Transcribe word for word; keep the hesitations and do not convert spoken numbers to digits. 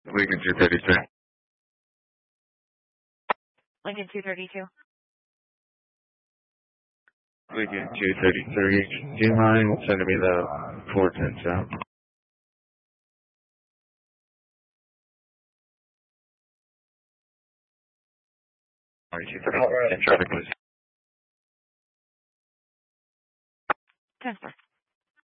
Lincoln two thirty-three. Lincoln two thirty-two. Lincoln two thirty-three. Do you mind sending me the four ten out? two thirty-three. Traffic, please. Transfer.